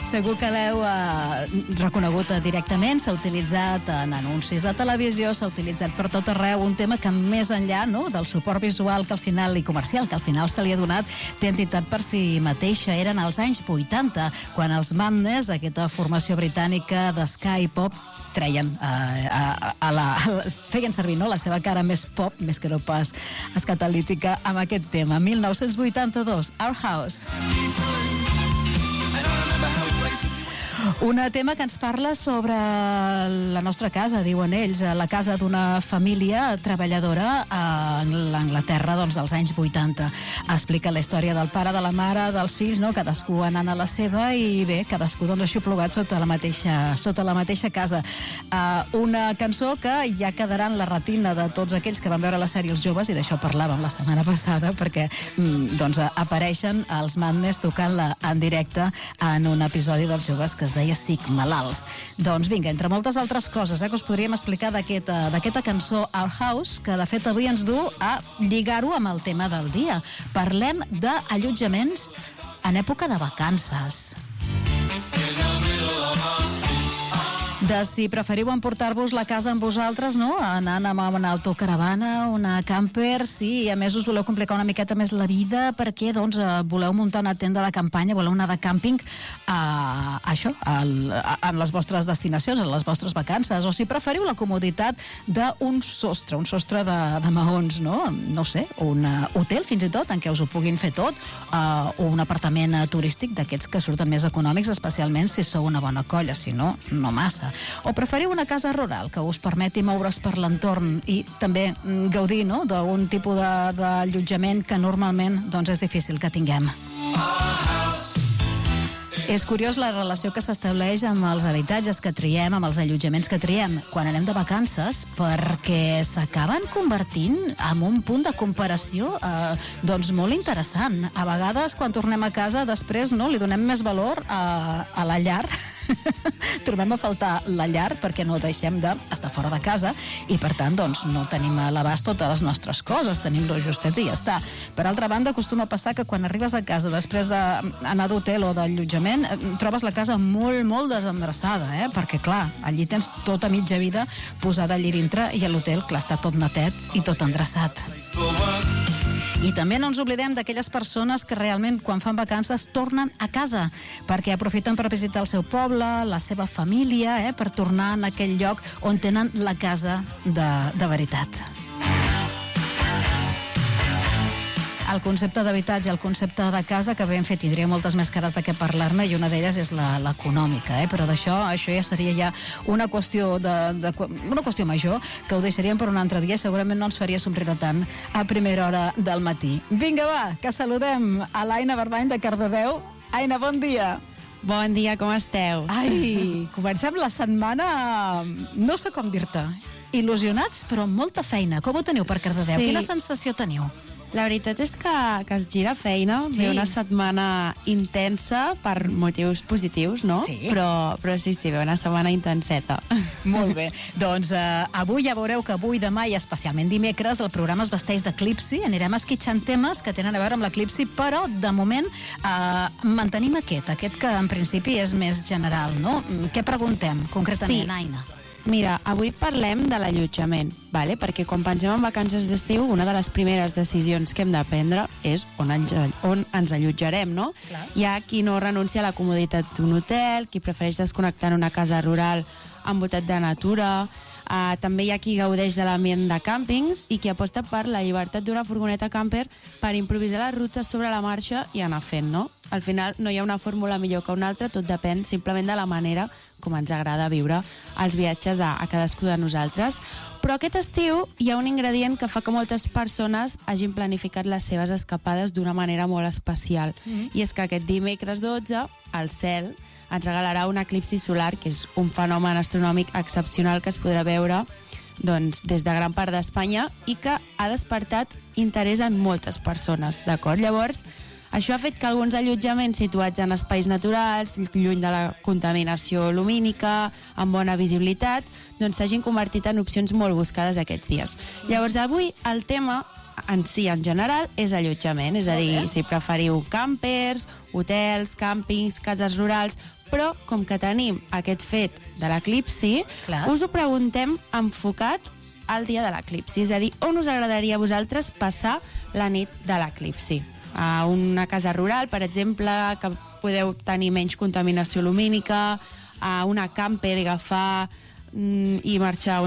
Segur que l'heu reconegut directament, s'ha utilitzat en anuncis de televisió, s'ha utilitzat per tot arreu, un tema que més enllà del suport visual que al final i comercial que al final se li ha donat, té entitat per si mateixa. Eren als anys 80, quan els Madness, aquesta formació britànica de ska i pop, treien feien servir la seva cara més pop, més que no pas escatalítica, amb aquest tema. 1982, Our House. Un tema que ens parla sobre la nostra casa, diuen ells, la casa d'una família treballadora a l'Anglaterra dels anys 80. Explica la història del pare, de la mare, dels fills, cadascú anant a la seva i bé, cadascú aixoplugat sota la mateixa casa. Una cançó que ja quedarà en la retina de tots aquells que van veure la sèrie Els Joves, i d'això parlàvem la setmana passada, perquè apareixen els Madness tocant-la en directe en un episodi dels Joves que es deia Sic Malalts. Doncs vinga, entre moltes altres coses que us podríem explicar d'aquesta cançó Our House, que de fet avui ens du a lligar-ho amb el tema del dia. Parlem d'allotjaments en època de vacances. De si preferiu emportar-vos la casa amb vosaltres, anant amb una autocaravana, una camper, sí, a més us voleu complicar una miqueta més la vida perquè voleu muntar una tenda de campanya, voleu anar de càmping en les vostres destinacions, en les vostres vacances, o si preferiu la comoditat d'un sostre de maons, no sé, un hotel fins i tot, en què us ho puguin fer tot, o un apartament turístic d'aquests que surten més econòmics, especialment si sou una bona colla, si no, no massa. O preferiu una casa rural que us permeti moure's per l'entorn i també gaudir d'un tipus d'allotjament que normalment és difícil que tinguem. És curiós la relació que s'estableix amb els habitatges que triem, amb els allotjaments que triem quan anem de vacances, perquè s'acaben convertint en un punt de comparació molt interessant. A vegades, quan tornem a casa, després li donem més valor a la llar. Trobem a faltar la llar perquè no deixem d'estar fora de casa i, per tant, no tenim a l'abast totes les nostres coses, tenim-lo justet i ja està. Per altra banda, acostuma a passar que quan arribes a casa després d'anar d'hotel o d'allotjament trobes la casa molt, molt desendreçada, perquè, clar, allí tens tota mitja vida posada allí dintre i a l'hotel, clar, està tot netet i tot endreçat. I també no ens oblidem d'aquelles persones que realment, quan fan vacances, tornen a casa, perquè aprofiten per visitar el seu poble, la seva família, per tornar en aquell lloc on tenen la casa de veritat. El concepte d'habitatge, el concepte de casa, que ben fet tindria moltes més cares de què parlar-ne, i una d'elles és l'econòmica, però d'això ja seria una qüestió major, que ho deixaríem per un altre dia i segurament no ens faria somriure tant a primera hora del matí. Vinga, va, que saludem a l'Aina Barbany de Cardedeu. Aina, bon dia. Bon dia, com esteu? Ai, comencem la setmana, no sé com dir-te, il·lusionats, però amb molta feina. Com ho teniu per Cardedeu? Sí. Quina sensació teniu? La veritat és que es gira feina, sí. Ve una setmana intensa per motius positius, no? Sí. Però sí, ve una setmana intenseta. Molt bé. Doncs avui ja veureu que avui, demà i especialment dimecres el programa es vesteix d'eclipsi. Anirem esquitxant temes que tenen a veure amb l'eclipsi, però de moment mantenim aquest que en principi és més general, no? Què preguntem concretament, Sí. Aina? Mira, avui parlem de l'allotjament, vale? Perquè quan pensem en vacances d'estiu, una de les primeres decisions que hem de prendre és on ens allotjarem, no? Clar. Hi ha qui no renuncia a la comoditat d'un hotel, qui prefereix desconnectar en una casa rural envoltat de natura, també hi ha qui gaudeix de l'ambient de càmpings i qui aposta per la llibertat d'una furgoneta camper per improvisar les rutes sobre la marxa i anar fent, no? Al final no hi ha una fórmula millor que una altra, tot depèn simplement de la manera com ens agrada viure els viatges a cadascú de nosaltres. Però aquest estiu hi ha un ingredient que fa que moltes persones hagin planificat les seves escapades d'una manera molt especial. I és que aquest dimecres 12 el cel ens regalarà un eclipsi solar, que és un fenomen astronòmic excepcional que es podrà veure des de gran part d'Espanya i que ha despertat interès en moltes persones, d'acord? Llavors, això ha fet que alguns allotjaments situats en espais naturals, lluny de la contaminació lumínica, amb bona visibilitat, s'hagin convertit en opcions molt buscades aquests dies. Llavors, avui el tema en si, en general, és allotjament. És a dir, si preferiu campers, hotels, càmpings, cases rurals, però com que tenim aquest fet de l'eclipsi, us ho preguntem enfocat al dia de l'eclipsi. És a dir, on us agradaria a vosaltres passar la nit de l'eclipsi? A una casa rural, per exemple, que podeu tenir menys contaminació lumínica, a una camper i agafar i marxar